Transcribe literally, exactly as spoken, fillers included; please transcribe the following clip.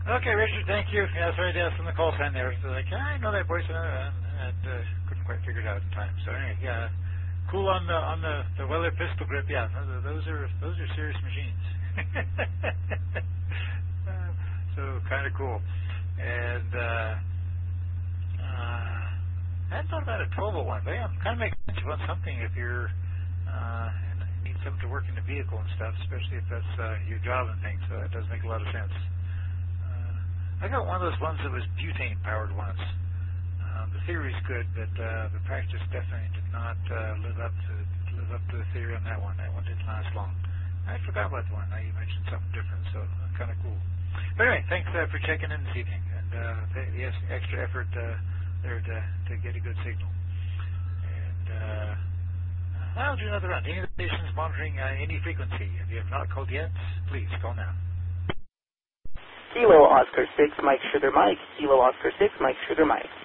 Okay, Richard, thank you. Yeah, sorry to ask from the call sign there. So like, yeah, I know that voice, uh, and uh, couldn't quite figure it out in time. So anyway, yeah, cool on the on the the Weller pistol grip. Yeah, those are those are serious machines. uh, so kind of cool. And uh, uh, I hadn't thought about a twelve oh one, but yeah, kind of makes sense. You want something if you're uh, and you need something to work in the vehicle and stuff, especially if that's uh, your job and things. So that does make a lot of sense. I got one of those ones that was butane powered once. Um, the theory's good, but uh, the practice definitely did not uh, live up to live up to the theory on that one. That one didn't last long. I forgot about the one. Now you mentioned something different, so kind of cool. But anyway, thanks uh, for checking in this evening, and uh, the the extra effort uh, there to to get a good signal. And uh, I'll do another round. Any of the stations monitoring uh, any frequency? If you have not called yet, please call now. Kilo Oscar six, Mike Sugar Mike. Kilo Oscar six, Mike Sugar Mike.